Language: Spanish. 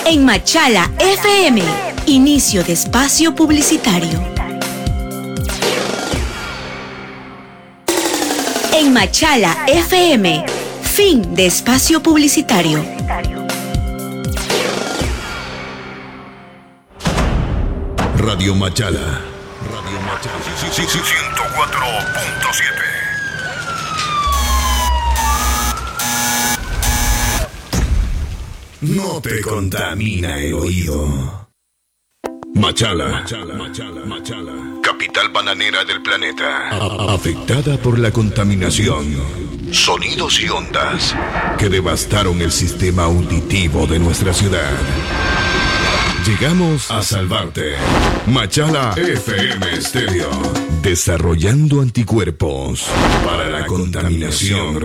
En Machala FM, inicio de espacio publicitario. En Machala FM, fin de espacio publicitario. Radio Machala. Radio Machala. 104.7. No te contamina el oído. Machala. Capital bananera del planeta. Afectada por la contaminación. Sonidos y ondas que devastaron el sistema auditivo de nuestra ciudad. Llegamos a salvarte. Machala FM Stereo. Desarrollando anticuerpos para la contaminación.